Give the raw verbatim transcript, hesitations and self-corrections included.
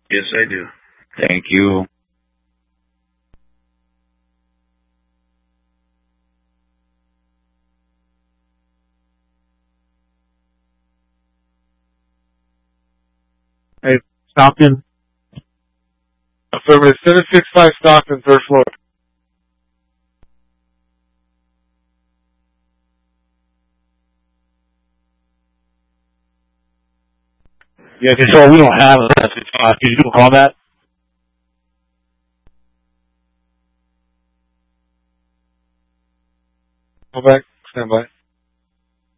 Yes, I do. Thank you. Hey, Stockton. Affirmative. seven six five Stockton, third floor. Yeah, Control, we don't have a seven six five. Can you do a call that? Call back. Stand by.